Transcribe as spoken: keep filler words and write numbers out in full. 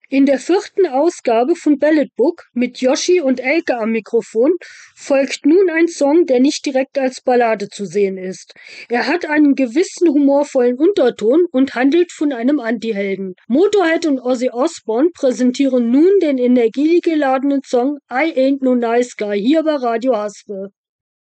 In der vierten Ausgabe von Ballad Book mit Yoshi und Elke am Mikrofon folgt nun ein Song, der nicht direkt als Ballade zu sehen ist. Er hat einen gewissen humorvollen Unterton und handelt von einem Antihelden. Motorhead und Ozzy Osbourne präsentieren nun den energiegeladenen Song I Ain't No Nice Guy hier bei Radio Haspe.